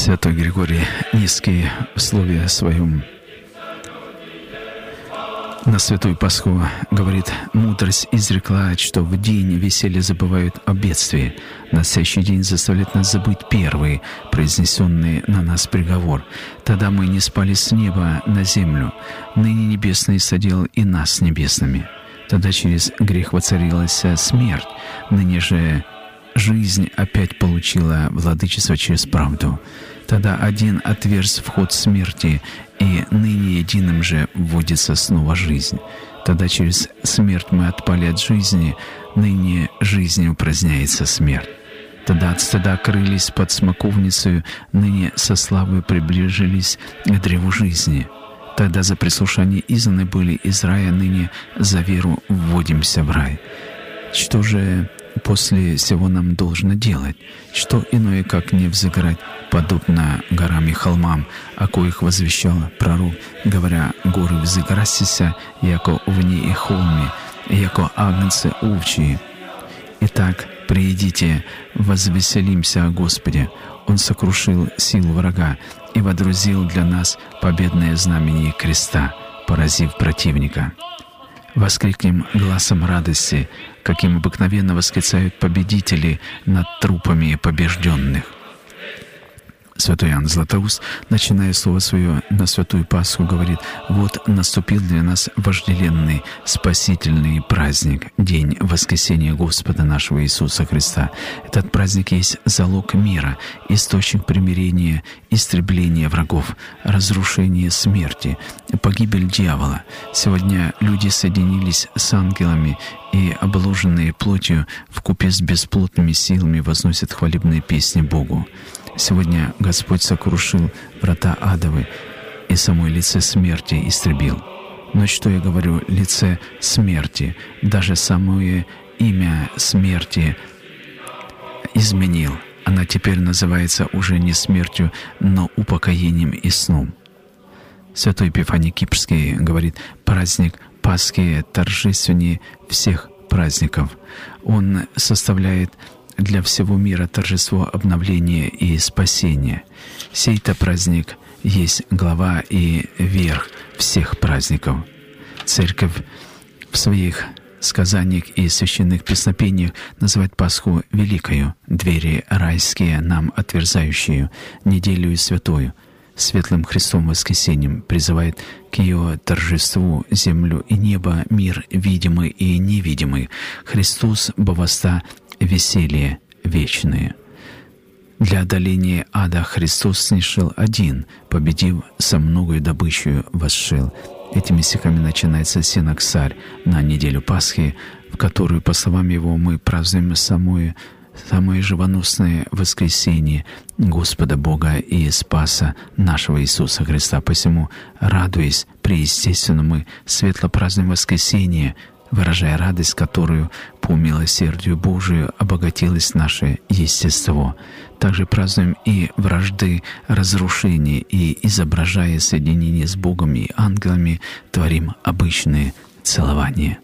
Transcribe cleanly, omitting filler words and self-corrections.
Святой Григорий Низкий в слове своем на Святую Пасху говорит: «Мудрость изрекла, что в день веселья забывают о бедствии. Настоящий день заставляет нас забыть первый, произнесенный на нас приговор. Тогда мы не спали с неба на землю. Ныне небесный соделал и нас небесными. Тогда через грех воцарилась смерть. Ныне же жизнь опять получила владычество через правду. Тогда один отверз вход смерти, и ныне единым же вводится снова жизнь. Тогда через смерть мы отпали от жизни, ныне жизнью упраздняется смерть. Тогда от стыда крылись под смоковницей, ныне со славой приближились к древу жизни. Тогда за прислушание изгнаны были из рая, ныне за веру вводимся в рай. Что же после всего нам должно делать? Что иное, как не взыграть, подобно горам и холмам, о коих возвещал пророк, говоря: «Горы взыграсися, яко вне и холми, яко агнцы овчие». Итак, приидите, возвеселимся о Господе. Он сокрушил силу врага и водрузил для нас победное знамение креста, поразив противника. Воскликнем гласом радости, каким обыкновенно восклицают победители над трупами побежденных. Святой Иоанн Златоуст, начиная слово свое на Святую Пасху, говорит: «Вот наступил для нас вожделенный спасительный праздник, день воскресения Господа нашего Иисуса Христа. Этот праздник есть залог мира, источник примирения, истребления врагов, разрушения смерти, погибель дьявола. Сегодня люди соединились с ангелами и, обложенные плотью, вкупе с бесплотными силами возносят хвалебные песни Богу. Сегодня Господь сокрушил врата адовы и самое лице смерти истребил». Но что я говорю, лице смерти? Даже самое имя смерти изменил. Она теперь называется уже не смертью, но упокоением и сном. Святой Епифаний Кипрский говорит: «Праздник Пасхи торжественнее всех праздников. Он составляет для всего мира торжество обновления и спасения. Сей-то праздник есть глава и верх всех праздников». Церковь в своих сказаниях и священных песнопениях называет Пасху великою, двери райские нам отверзающую, неделю святую, светлым Христом воскресением призывает к ее торжеству землю и небо, мир видимый и невидимый. Христос бовоста веселье вечное. Для одоления ада Христос снишел один, победив со многою добычею восшел. Этими стихами начинается синоксарь на неделю Пасхи, в которую, по словам его, мы празднуем самое живоносное воскресение Господа Бога и Спаса нашего Иисуса Христа. Посему, радуясь преестественно, мы светло празднуем воскресение, выражая радость, которую по милосердию Божию обогатилось наше естество. Также празднуем и вражды разрушения, и, изображая соединение с Богом и ангелами, творим обычные целования.